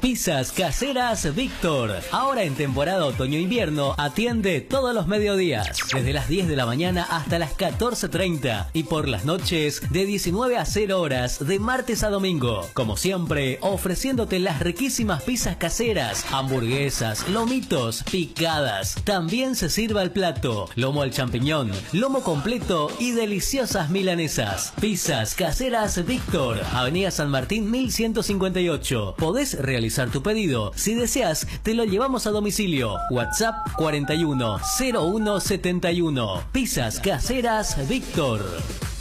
Pizzas Caseras Víctor. Ahora en temporada otoño-invierno atiende todos los mediodías, desde las 10 de la mañana hasta las 14:30 y por las noches de 19 a 0 horas de martes a domingo. Como siempre, ofreciéndote las riquísimas pizzas caseras, hamburguesas, lomitos, picadas. También se sirve al plato, lomo al champiñón, lomo completo y deliciosas milanesas. Pizzas Caseras Víctor, Avenida San Martín 1158. Podés realizar tu pedido. Si deseas, te lo llevamos a domicilio. WhatsApp 41 01 71. Pizzas Caseras Víctor.